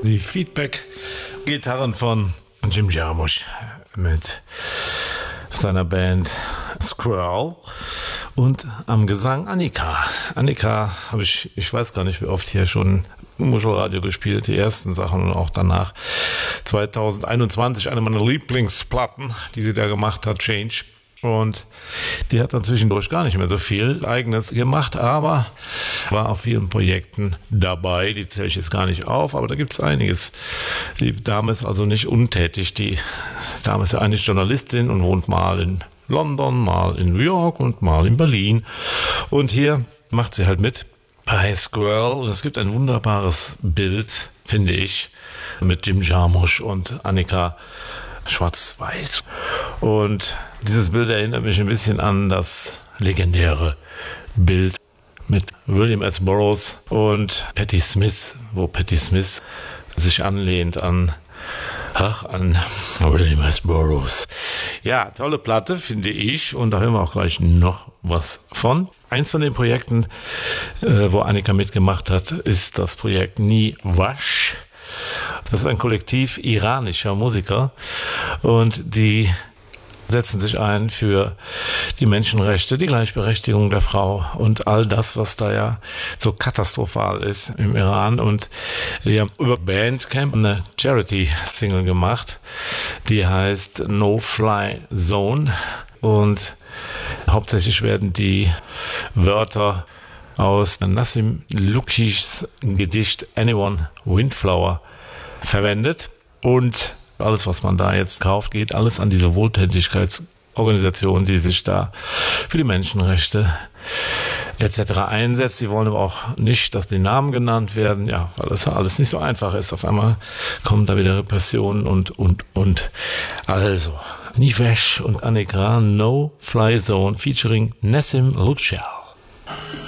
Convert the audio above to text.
Die Feedback-Gitarren von Jim Jarmusch mit seiner Band Squirrel und am Gesang Annika. Annika habe ich weiß gar nicht, wie oft hier schon Muschelradio gespielt, die ersten Sachen und auch danach. 2021 eine meiner Lieblingsplatten, die sie da gemacht hat, Change. Und die hat dann zwischendurch gar nicht mehr so viel Eigenes gemacht, aber war auf vielen Projekten dabei. Die zähle ich jetzt gar nicht auf, aber da gibt es einiges. Die Dame ist also nicht untätig. Die Dame ist ja eigentlich Journalistin und wohnt mal in London, mal in New York und mal in Berlin. Und hier macht sie halt mit bei Squirrel. Und es gibt ein wunderbares Bild, finde ich, mit Jim Jarmusch und Annika schwarz-weiß. Und dieses Bild erinnert mich ein bisschen an das legendäre Bild mit William S. Burroughs und Patti Smith, wo Patti Smith sich anlehnt an William S. Burroughs. Ja, tolle Platte, finde ich. Und da hören wir auch gleich noch was von. Eins von den Projekten, wo Annika mitgemacht hat, ist das Projekt Niwash. Das ist ein Kollektiv iranischer Musiker und die setzen sich ein für die Menschenrechte, die Gleichberechtigung der Frau und all das, was da ja so katastrophal ist im Iran. Und wir haben über Bandcamp eine Charity-Single gemacht, die heißt No Fly Zone und hauptsächlich werden die Wörter aus Nassim Lukichs Gedicht Anyone Windflower verwendet und alles, was man da jetzt kauft, geht alles an diese Wohltätigkeitsorganisation, die sich da für die Menschenrechte etc. einsetzt. Sie wollen aber auch nicht, dass die Namen genannt werden, ja, weil das alles nicht so einfach ist. Auf einmal kommen da wieder Repressionen und. Also, Niwash und Annika, No Fly Zone featuring Nassim Lukic.